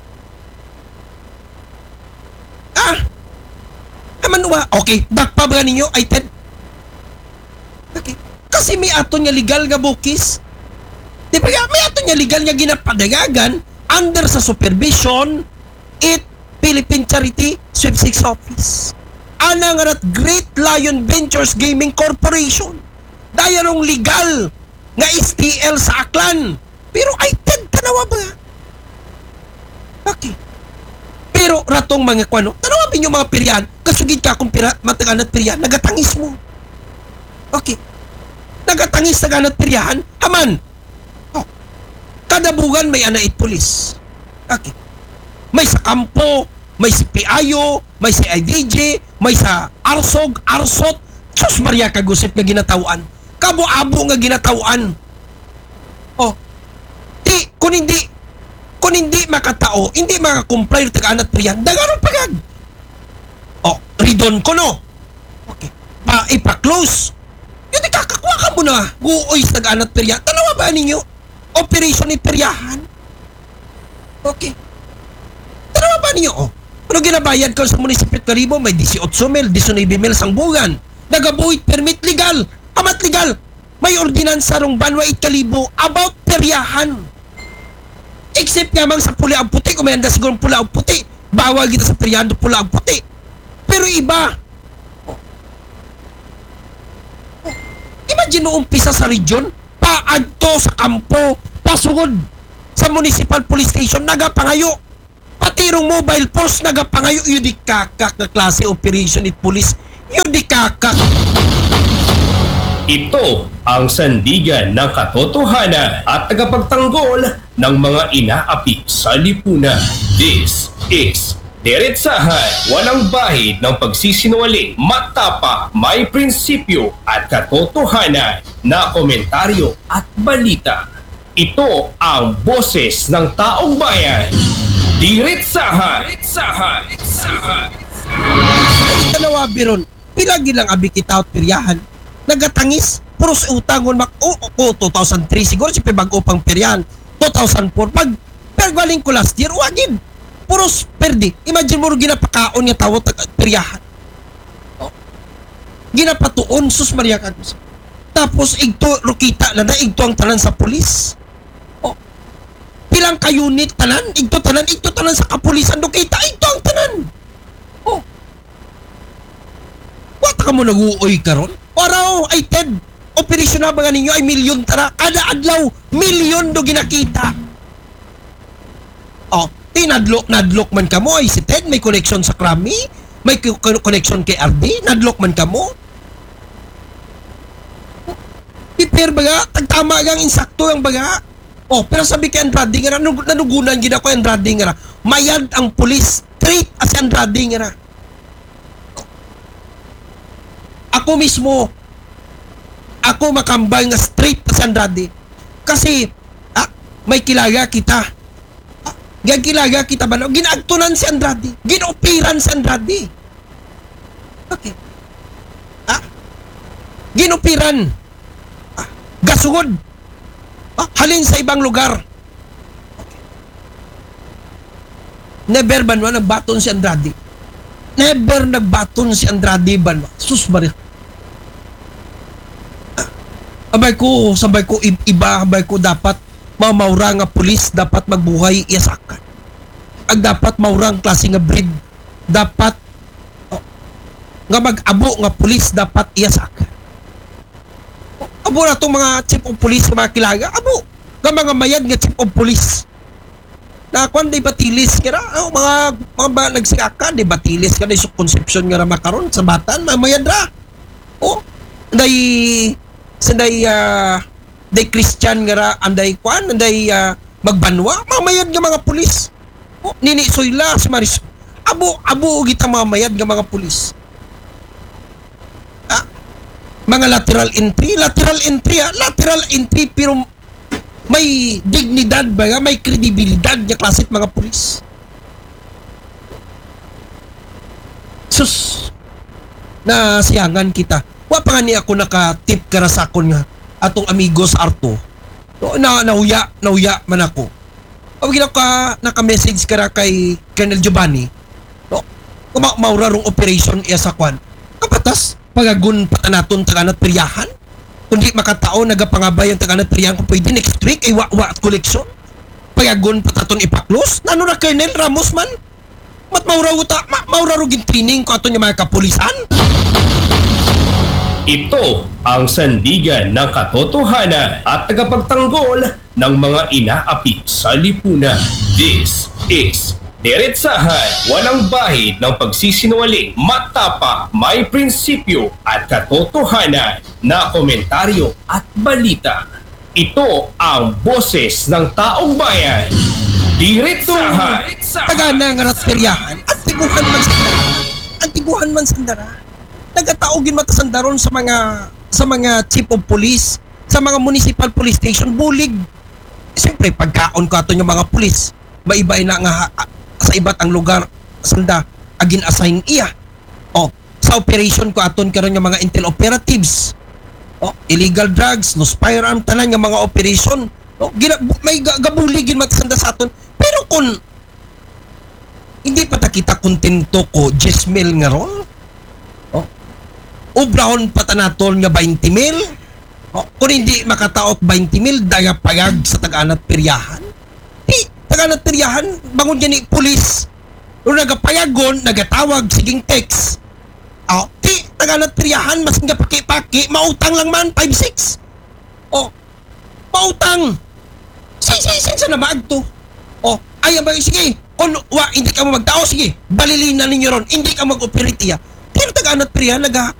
[SPEAKER 1] Ah. Haman uwa. Okay. Dakpa ba ninyo ay Ted? Okay. Kasi may ato niya legal nga bukis. Di ba may ato niya legal nga ginapadagagan under sa supervision it Philippine Charity Sweepstakes Office. Ana nga rat Great Lion Ventures Gaming Corporation. Dayarong legal nga S T L sa Aklan. Pero ay Ted tanawa ba? Okay. Pero ratong mga kwano, tanawa ba yung mga piryan? Kasugid ka kung pira, matagan at piryan, nagatangis mo. Okay. Nagatangis na ganat piryahan, haman. Oh. Kada buwan may anait pulis. Okay. May sa kampo, may sa P I O, may sa I D J, may sa Arsog, Arsot, Sus Maria Kagusip nga ginatawan. Kabo-abo nga ginatawan. Oh. Di, kung hindi, kung hindi makatao, hindi makakomply taga anat piryahan, dagarong pagag. Oh, ridon ko no. Okay. Pa, ipa-close. Yung di kakakuha ka mo na, guoy sa nag-anat perya. Tanawa ba ninyo? Operation ni peryahan? Okay. Tanawa ba ninyo? Oh, ano ginabayad ko sa munisipyo Karibo? May eighteen mil, nineteen mil sang buwan. Nagabuhit permit legal. Amat legal. May ordinansa rong banwa it kalibo about peryahan. Except nga sa pula ang puti, kung may handa siguro pula ang puti. Bawal kita sa peryahan do pula ang puti. Pero iba, imagine no umpisa sa region, paadto sa kampo, pasugod sa municipal police station, nagapangayo. Pati rong mobile force, nagapangayo. Yun di kakak na klase operation it police. Yun di kaka.
[SPEAKER 2] Ito ang sandigan ng katotohanan at tagapagtanggol ng mga inaapi sa lipunan. This is Diretsahan, walang bahid ng pagsisinungaling, matapa, may prinsipyo at katotohanan na komentaryo at balita. Ito ang boses ng taong bayan. Diretsahan! Diretsahan! Diretsahan!
[SPEAKER 1] Dalawa biron, pilagi lang abi kita at piryahan. Nagatangis, puros utangon mak o oh, oh, two thousand three siguro si bago pang piryahan. two thousand four pag pergaling ko last year wagin. Puros perdi. Imagine mo ginapakaon niya tawo tag piryahan. Oh. Ginapatuon sus Maria Kagos. Tapos igto rukita na na igto ang tanan sa pulis. Oh. Pilang ka unit tanan, igto tanan, igto tanan sa kapulisan rukita, igto ang tanan. Oh. Wata ka mo nag-uoy karon? Oraw ay Ted, operasyon na ba ninyo ay milyon tara, kada adlaw milyon do ginakita. Oh, tinadlok nadlok man kamo ay si Ted may connection sa Krami, may k- connection kay R D, nadlok man kamo. Piper baga, tagtama gang insakto ang baga. Oh, pero sabi kay Andrade nga nanug- nanugunan gid ako Andrade nga mayad ang pulis, treat as Andrade nga. Ako mismo, ako makambal nga straight sa Andrade. Kasi, ah, may kilaga kita. Ah, kilaga kita ba? Ginagtunan si Andrade. Ginopiran si Andrade. Okay. Ah, ginopiran. Ah, gasugod. Ah, halin sa ibang lugar. Okay. Never ba naman nagbaton si Andrade? Never nagbaton si Andrade ba? Sus Maria. Abay ko, sabay ko iba, abay ko dapat mamaura nga pulis, dapat magbuhay iasakan. Ang dapat maurang klase nga breed, dapat oh, nga mag-abo nga pulis, dapat iasakan. Oh, abo na itong mga chief of police nga mga kilaga, abo, nga mga mayad nga chief of police. Na kung di batilis ka na, oh, mga, mga ba nagsikakan, di batilis ka na yung conception nga na makaroon sa batan, mga mayad na. Oh, day sanday uh, day Christian nga ra anday kwan anday uh, magbanwa mamayad nga mga pulis. Oh, nini Soyla si Maris abo abo kita mamayad nga mga pulis. Ah, mga lateral entry lateral entry ah, lateral entry pero may dignidad ba nga, may kredibilidad nga klase mga pulis. Sus na siyangan kita. Wa pa nga ni ako naka-tip karasakon nga atong amigo sa Arto. No, na nauya, nauya man ako. Pag ka naka-message ka kay Colonel Giovanni, no, kuma maura rong operation iya sa kwan. Kapatas, pagagun pa naton taganat peryahan. Kundi makatao nagapangabay ang taganat peryahan kung pwede next week ay wa-wa at collection. Pagagun pa taton ipaklos. Nano na Colonel Ramos man? Mat maura uta, ma, maura rong training ko aton yung mga kapulisan.
[SPEAKER 2] Ito ang sandigan ng katotohanan at tagapagtanggol ng mga inaapi sa lipunan. This is Diretsahan, walang bahid ng pagsisinungaling, matapa, may prinsipyo at katotohanan na komentaryo at balita. Ito ang boses ng taong bayan. Diretsahan!
[SPEAKER 1] Tagana nga ratperyahan, antiguhan man sandara. Antiguhan man sandara. Nagataogin matasandaron sa mga sa mga chief of police, sa mga municipal police station, bulig. Siyempre, pagkaon ko ato yung mga pulis, maibay na nga ha, sa iba't ang lugar, sanda, agin assign iya. O, sa operation ko aton karon yung mga intel operatives. O, illegal drugs, no firearm, tanan yung mga operation. O, gina, may gabuligin matasanda sa aton. Pero kung hindi pa ta kita kontento ko, Jesmel nga ron, ubrahon patanaton nga twenty mil. O, kung hindi makataot twenty mil, daya payag sa taganat peryahan. Di, taganat peryahan, bangon yan ni pulis. Kung nagapayagon, nagatawag, siging text. O, di, taganat peryahan, mas nga paki-paki, mautang lang man, five six. O, mautang. Sin-sin-sin sa nabag to. O, ay, abay, sige, kung wa, hindi ka mo magtao, sige, balilinan ninyo ron, hindi ka mag-operate iya. Pero taganat priya, naga,